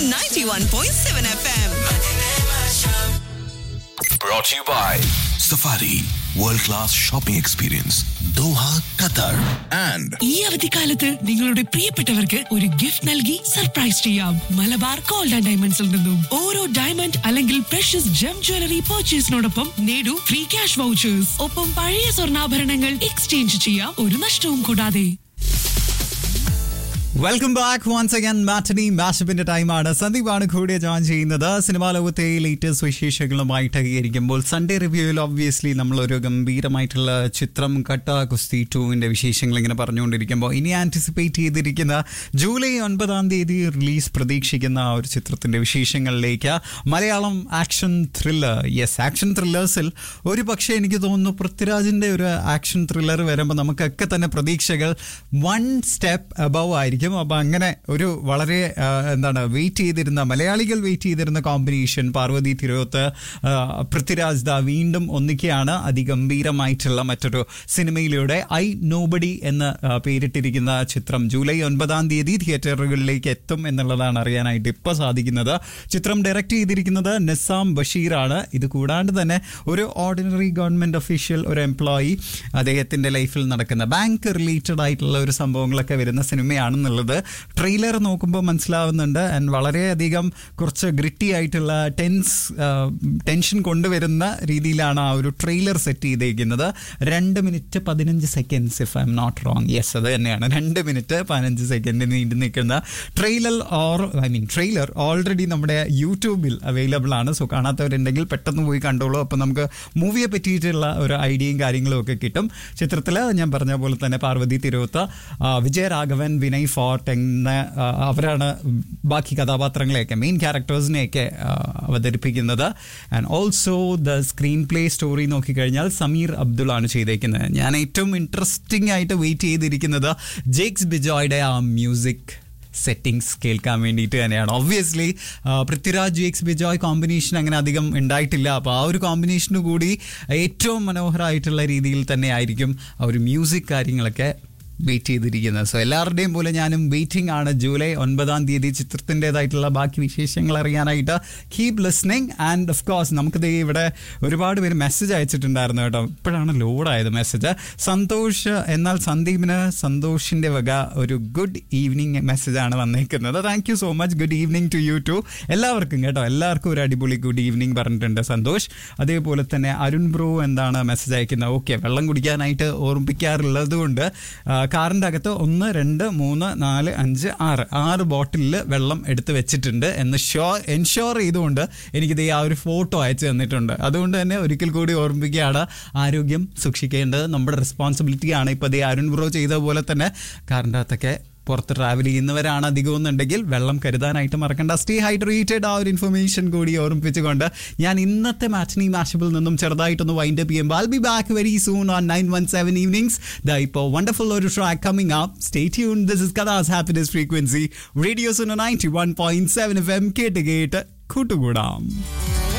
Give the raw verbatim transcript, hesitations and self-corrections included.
ninety-one point seven F M. Brought to you by Safari World Class Shopping Experience Doha, Qatar and ഈ അവധിക്കാലത്ത് നിങ്ങളുടെ പ്രിയപ്പെട്ടവർക്ക് ഒരു gift നൽകി സർപ്രൈസ് ചെയ്യാം. മലബാർ ഗോൾഡ് ആൻഡ് ഡയമണ്ട്സിൽ നിന്നും ഓരോ ഡയമണ്ട് അല്ലെങ്കിൽ പ്രഷ്യസ് ജെം ജ്വല്ലറി പർച്ചേസിനോടൊപ്പം നേടൂ ഫ്രീ ക്യാഷ് വൗച്ചേഴ്സ്. ഒപ്പം പഴയ സ്വർണ്ണാഭരണങ്ങൾ എക്സ്ചേഞ്ച് ചെയ്യാം ഒരു നഷ്ടവും കൂടാതെ. Welcome back once again. Matinee മാഷപ്പിന്റെ ടൈമാണ്. സന്ദീപാണ് കൂടെ ജോയിൻ ചെയ്യുന്നത്. സിനിമാ ലോകത്തെ ലേറ്റസ്റ്റ് വിശേഷങ്ങളുമായിട്ട് ആയിരിക്കുമ്പോൾ സൺഡേ റിവ്യൂവിൽ ഒബ്വിയസ്ലി നമ്മളൊരു ഗംഭീരമായിട്ടുള്ള ചിത്രം കട്ട കുസ്തി ടൂവിന്റെ വിശേഷങ്ങൾ ഇങ്ങനെ പറഞ്ഞുകൊണ്ടിരിക്കുമ്പോൾ ഇനി ആന്റിസിപ്പേറ്റ് ചെയ്തിരിക്കുന്ന ജൂലൈ ഒൻപതാം തീയതി റിലീസ് പ്രതീക്ഷിക്കുന്ന ആ ഒരു ചിത്രത്തിന്റെ വിശേഷങ്ങളിലേക്ക്. Malayalam action thriller. Yes, action ത്രില്ലേഴ്സിൽ ഒരു പക്ഷേ എനിക്ക് തോന്നുന്നു പൃഥ്വിരാജിന്റെ ഒരു ആക്ഷൻ ത്രില്ലർ വരുമ്പോൾ നമുക്കൊക്കെ തന്നെ പ്രതീക്ഷകൾ വൺ സ്റ്റെപ്പ് അബവ് ആയിരിക്കും. അപ്പൊ അങ്ങനെ ഒരു വളരെ എന്താണ് വെയിറ്റ് ചെയ്തിരുന്ന മലയാളികൾ വെയിറ്റ് ചെയ്തിരുന്ന കോമ്പിനേഷൻ പാർവതി തിരുവോത്ത് പൃഥ്വിരാജ് ദാ വീണ്ടും ഒന്നിക്കുകയാണ് അതിഗംഭീരമായിട്ടുള്ള മറ്റൊരു സിനിമയിലൂടെ. ഐ നോബഡി എന്ന് പേരിട്ടിരിക്കുന്ന ചിത്രം ജൂലൈ ഒൻപതാം തീയതി തിയേറ്ററുകളിലേക്ക് എത്തും എന്നുള്ളതാണ് അറിയാനായിട്ട് ഇപ്പോൾ സാധിക്കുന്നത്. ചിത്രം ഡയറക്റ്റ് ചെയ്തിരിക്കുന്നത് നിസാം ബഷീറാണ്. ഇത് കൂടാണ്ട് തന്നെ ഒരു ഓർഡിനറി ഗവൺമെന്റ് ഒഫീഷ്യൽ, ഒരു എംപ്ലോയി, അദ്ദേഹത്തിന്റെ ലൈഫിൽ നടക്കുന്ന ബാങ്ക് റിലേറ്റഡ് ആയിട്ടുള്ള ഒരു സംഭവങ്ങളൊക്കെ വരുന്ന സിനിമയാണെന്ന് ുള്ളത് ട്രെയിലർ നോക്കുമ്പോൾ മനസ്സിലാവുന്നുണ്ട്. ആൻഡ് വളരെയധികം കുറച്ച് ഗ്രിറ്റി ആയിട്ടുള്ള ടെൻസ് ടെൻഷൻ കൊണ്ടുവരുന്ന രീതിയിലാണ് ആ ഒരു ട്രെയിലർ സെറ്റ് ചെയ്തേക്കുന്നത്. രണ്ട് മിനിറ്റ് പതിനഞ്ച് seconds if I am not wrong. Yes, അത് തന്നെയാണ്. രണ്ട് മിനിറ്റ് പതിനഞ്ച് സെക്കൻഡ് നീണ്ടു നിൽക്കുന്ന trailer or I mean trailer already നമ്മുടെ യൂട്യൂബിൽ അവൈലബിൾ ആണ്. സോ കാണാത്തവരുണ്ടെങ്കിൽ പെട്ടെന്ന് പോയി കണ്ടോളൂ. അപ്പോൾ നമുക്ക് മൂവിയെ പറ്റിയിട്ടുള്ള ഒരു ഐഡിയയും കാര്യങ്ങളും ഒക്കെ കിട്ടും. ചിത്രത്തിൽ ഞാൻ പറഞ്ഞ പോലെ തന്നെ പാർവതി തിരുവോത്ത്, വിജയരാഘവൻ, വിനയ് ഫോർട്ട് എന്ന അവരാണ് ബാക്കി കഥാപാത്രങ്ങളെയൊക്കെ മെയിൻ ക്യാരക്ടേഴ്സിനെയൊക്കെ അവതരിപ്പിക്കുന്നത്. And also the screen play store നോക്കിക്കഴിഞ്ഞാൽ സമീർ അബ്ദുൾ ആണ് ചെയ്തേക്കുന്നത്. ഞാൻ ഏറ്റവും ഇൻട്രസ്റ്റിംഗ് ആയിട്ട് വെയിറ്റ് ചെയ്തിരിക്കുന്നത് ജേക്സ് ബിജോയുടെ ആ മ്യൂസിക് സെറ്റിങ്സ് കേൾക്കാൻ വേണ്ടിയിട്ട് തന്നെയാണ്. ഒബ്വിയസ്ലി പൃഥ്വിരാജ് ജേക്സ് ബിജോയ് കോമ്പിനേഷൻ അങ്ങനെ അധികം ഉണ്ടായിട്ടില്ല. അപ്പോൾ ആ ഒരു കോമ്പിനേഷന് കൂടി ഏറ്റവും മനോഹരമായിട്ടുള്ള രീതിയിൽ തന്നെ ആയിരിക്കും ആ ഒരു മ്യൂസിക് കാര്യങ്ങളൊക്കെ വെയിറ്റ് ചെയ്തിരിക്കുന്നത്. സോ എല്ലാവരുടെയും പോലെ ഞാനും വെയിറ്റിംഗ് ആണ് ജൂലൈ ഒൻപതാം തീയതി ചിത്രത്തിൻ്റെതായിട്ടുള്ള ബാക്കി വിശേഷങ്ങൾ അറിയാനായിട്ട്. Keep listening. And of course നമുക്കിത് ഇവിടെ ഒരുപാട് പേര് മെസ്സേജ് അയച്ചിട്ടുണ്ടായിരുന്നു കേട്ടോ. ഇപ്പോഴാണ് ലോഡായത് മെസ്സേജ്. സന്തോഷ് എന്നാൽ സന്ദീപിന് സന്തോഷിൻ്റെ വക ഒരു ഗുഡ് ഈവനിങ് മെസ്സേജാണ് വന്നേക്കുന്നത്. Thank you so much. Good evening to you to. എല്ലാവർക്കും കേട്ടോ, എല്ലാവർക്കും ഒരു അടിപൊളി ഗുഡ് ഈവനിങ് പറഞ്ഞിട്ടുണ്ട് സന്തോഷ്. അതേപോലെ തന്നെ അരുൺ ബ്രോ എന്താണ് മെസ്സേജ് അയക്കുന്നത്. ഓക്കെ, വെള്ളം കുടിക്കാനായിട്ട് ഓർമ്മിപ്പിക്കാറുള്ളത് കൊണ്ട് കാറിൻ്റെ അകത്ത് ഒന്ന് രണ്ട് മൂന്ന് നാല് അഞ്ച് ആറ് ആറ് ബോട്ടിലിൽ വെള്ളം എടുത്ത് വെച്ചിട്ടുണ്ട് എന്ന് ഷോ എൻഷോർ ചെയ്തുകൊണ്ട് എനിക്കിത് ആ ഒരു ഫോട്ടോ അയച്ചു തന്നിട്ടുണ്ട്. അതുകൊണ്ട് തന്നെ ഒരിക്കൽ കൂടി ഓർമ്മിപ്പിക്കുകയാണ്, ആരോഗ്യം സൂക്ഷിക്കേണ്ടത് നമ്മുടെ റെസ്പോൺസിബിലിറ്റിയാണ്. ഇപ്പോൾ ദേ അരുൺ ബ്രോ ചെയ്ത പോലെ തന്നെ കാറിൻ്റെ അകത്തൊക്കെ പുറത്ത് ട്രാവൽ ചെയ്യുന്നവരാണ് അധികം എന്നുണ്ടെങ്കിൽ വെള്ളം കരുതാനായിട്ട് മറക്കണ്ട. Stay hydrated. ആ ഒരു ഇൻഫർമേഷൻ കൂടി ഓർമ്മിപ്പിച്ചുകൊണ്ട് ഞാൻ ഇന്നത്തെ മാറ്റിനി മാഷപ്പിൽ നിന്നും ചെറുതായിട്ടൊന്ന് വൈൻഡ് അപ്പ് ചെയ്യുമ്പോൾ I'll be back very soon on nine one seven evenings. ദാ ഇപ്പോൾ വണ്ടർഫുൾ ഒരു track coming up. Stay tuned. This is കഥാസ് happiness frequency radio Suno ninety-one point seven F M. കേട്ട് കേട്ട് കൂട്ടുകൂടാം.